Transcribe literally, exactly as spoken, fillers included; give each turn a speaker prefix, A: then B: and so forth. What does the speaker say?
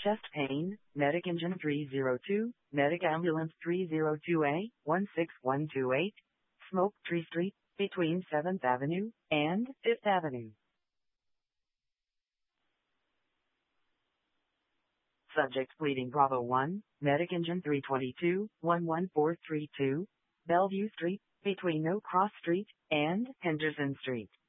A: Chest pain, Medic Engine three zero two, Medic Ambulance three zero two A, one six one two eight, Smoke Tree Street, between seventh Avenue and fifth Avenue. Subject pleading Bravo one, Medic Engine three two two, one one four three two, Bellevue Street, between No Cross Street and Henderson Street.